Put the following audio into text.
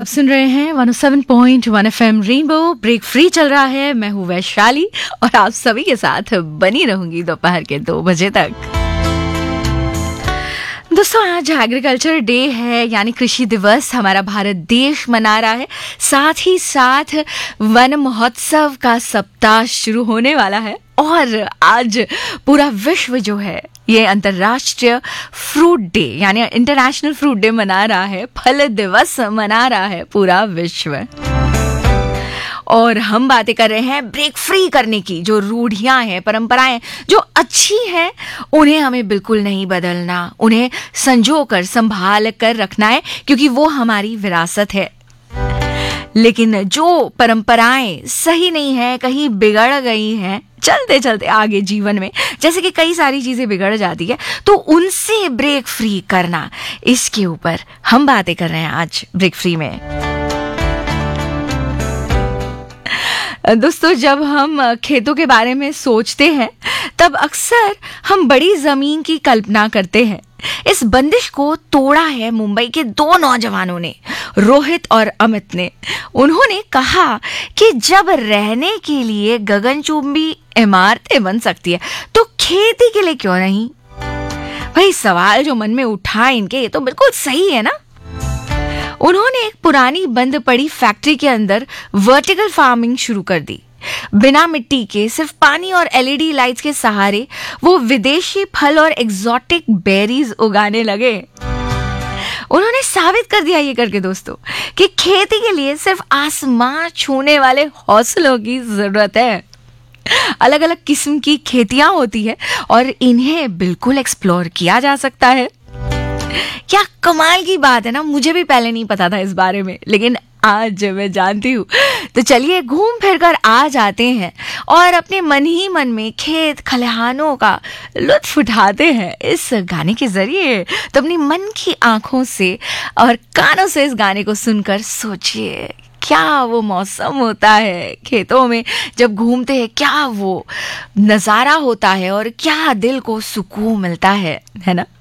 सुन रहे हैं 107.1 FM rainbow. Break free चल रहा है। मैं हूँ वैशाली और आप सभी के साथ बनी रहूंगी दोपहर के 2 बजे तक। दोस्तों, आज एग्रीकल्चर डे है, यानी कृषि दिवस हमारा भारत देश मना रहा है। साथ ही साथ वन महोत्सव का सप्ताह शुरू होने वाला है और आज पूरा विश्व जो है ये अंतर्राष्ट्रीय फ्रूट डे यानी इंटरनेशनल फ्रूट डे मना रहा है। फल दिवस मना रहा है पूरा विश्व। और हम बातें कर रहे हैं ब्रेक फ्री करने की। जो रूढ़ियां हैं, परंपराएं जो अच्छी हैं, उन्हें हमें बिल्कुल नहीं बदलना, उन्हें संजो कर संभाल कर रखना है, क्योंकि वो हमारी विरासत है। लेकिन जो परंपराएं सही नहीं है, कहीं बिगड़ गई हैं चलते चलते आगे जीवन में, जैसे कि कई सारी चीजें बिगड़ जाती है, तो उनसे ब्रेक फ्री करना, इसके ऊपर हम बातें कर रहे हैं आज ब्रेक फ्री में। दोस्तों, जब हम खेतों के बारे में सोचते हैं तब अक्सर हम बड़ी जमीन की कल्पना करते हैं। इस बंदिश को तोड़ा है मुंबई के 2 नौजवानों ने, रोहित और अमित ने। उन्होंने कहा कि जब रहने के लिए गगनचुंबी इमारतें बन सकती है तो खेती के लिए क्यों नहीं। भाई, सवाल जो मन में उठा इनके, ये तो बिल्कुल सही है ना। उन्होंने एक पुरानी बंद पड़ी फैक्ट्री के अंदर वर्टिकल फार्मिंग शुरू कर दी। बिना मिट्टी के, सिर्फ पानी और एलईडी लाइट्स के सहारे वो विदेशी फल और एग्जॉटिक बेरीज उगाने लगे। उन्होंने साबित कर दिया ये करके दोस्तों कि खेती के लिए सिर्फ आसमां छूने वाले हौसलों की जरूरत है। अलग अलग किस्म की खेतियां होती है और इन्हें बिल्कुल एक्सप्लोर किया जा सकता है। क्या कमाल की बात है ना। मुझे भी पहले नहीं पता था इस बारे में, लेकिन आज मैं जानती हूँ। तो चलिए घूम फिर कर आ जाते हैं और अपने मन ही मन में खेत खलिहानों का लुत्फ उठाते हैं इस गाने के जरिए। तो अपनी मन की आंखों से और कानों से इस गाने को सुनकर सोचिए, क्या वो मौसम होता है खेतों में जब घूमते हैं, क्या वो नज़ारा होता है और क्या दिल को सुकून मिलता है ना।